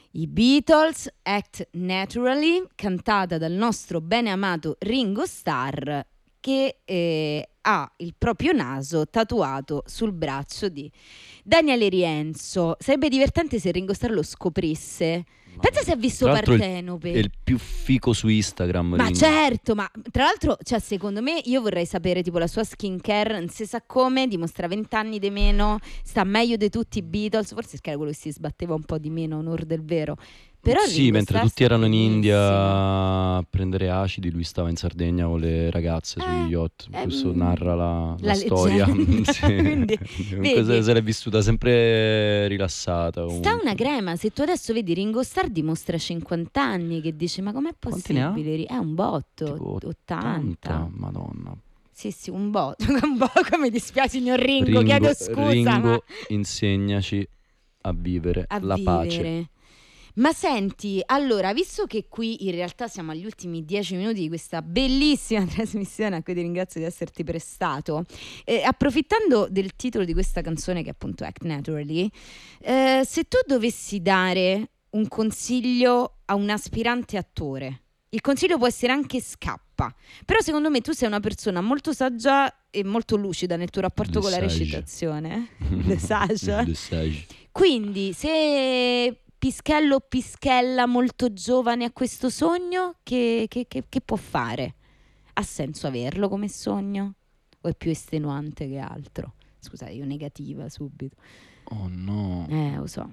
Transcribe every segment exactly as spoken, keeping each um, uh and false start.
I Beatles, Act Naturally, cantata dal nostro bene amato Ringo Starr, che eh, ha il proprio naso tatuato sul braccio di Daniele Rienzo. Sarebbe divertente se Ringo Starr lo scoprisse. Pensa se ha visto Tra l'altro Partenope. È il più fico su Instagram. Ma Ringo. certo, ma tra l'altro, cioè, secondo me, io vorrei sapere tipo la sua skincare, non si sa come, dimostra venti anni di meno, sta meglio di tutti i Beatles, forse perché era quello che si sbatteva un po' di meno, onor del vero. Però sì, Ringo mentre Starr tutti sta erano in India benissimo. a prendere acidi, lui stava in Sardegna con le ragazze sugli Eh, yacht. Questo ehm, narra la, la la storia. leggenda. Sì. Quindi, Comunque se, vedi, se l'è vissuta sempre rilassata. sta Comunque. una crema. Se tu adesso vedi Ringo Starr dimostra cinquanta anni, che dici ma com'è Quanti ne ha? possibile? È un botto, Tipo ottanta. ottanta, madonna. Sì, sì, un botto, un botto. Mi dispiace, signor Ringo, Ringo, chiedo scusa, Ringo, ma insegnaci a vivere a la pace. vivere. Ma senti, allora, visto che qui in realtà siamo agli ultimi dieci minuti di questa bellissima trasmissione, a cui ti ringrazio di esserti prestato, eh, approfittando del titolo di questa canzone, che è appunto Act Naturally, eh, se tu dovessi dare un consiglio a un aspirante attore, il consiglio può essere anche scappa, però secondo me tu sei una persona molto saggia e molto lucida nel tuo rapporto Le con la sage. recitazione. Le sage. Le sage. Quindi, se Pischello o Pischella molto giovane ha questo sogno, che, che- che- che può fare? Ha senso averlo come sogno? O è più estenuante che altro? Scusate, io negativa subito. Oh no. Eh, lo so.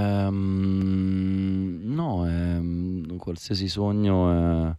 Ehm, no, ehm, qualsiasi sogno è...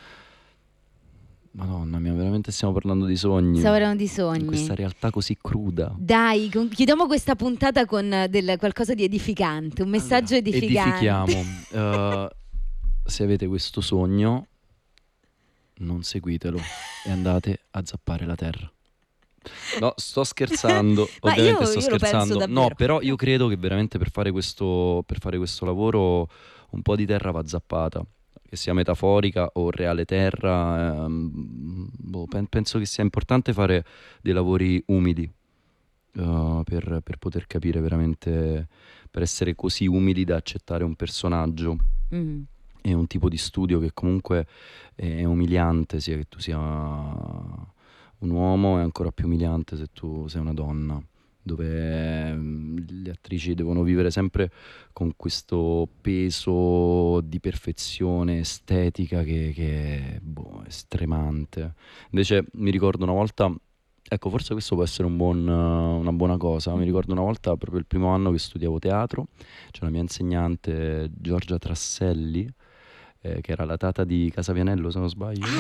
Madonna mia, veramente stiamo parlando di sogni. Stiamo parlando di In sogni. questa realtà così cruda. Dai, con- chiudiamo questa puntata con eh, del, qualcosa di edificante, un messaggio Allora, edificante. edifichiamo. Eh, se avete questo sogno, non seguitelo e andate a zappare la terra. No, sto scherzando, Ma ovviamente io- sto io lo penso scherzando. davvero. No, però io credo che veramente per fare questo, per fare questo lavoro un po' di terra va zappata, che sia metaforica o reale terra. ehm, boh, pen- penso che sia importante fare dei lavori umidi, eh, per, per poter capire veramente, per essere così umili da accettare un personaggio Mm. e un tipo di studio che comunque è umiliante, sia che tu sia un uomo, è ancora più umiliante se tu sei una donna, dove mm, le attrici devono vivere sempre con questo peso di perfezione estetica che, che boh, è stremante. Invece mi ricordo una volta, ecco, forse questo può essere un buon, eh, una buona cosa. Mi ricordo una volta, proprio il primo anno che studiavo teatro, c'è una mia insegnante, Giorgia Trasselli, eh, che era la tata di Casavianello, se non sbaglio.